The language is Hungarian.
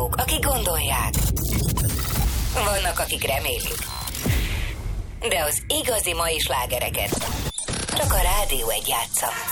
hallgatók, akik gondolják. Vannak, akik remélik. De az igazi mai slágereket csak a Rádió 1 játsza.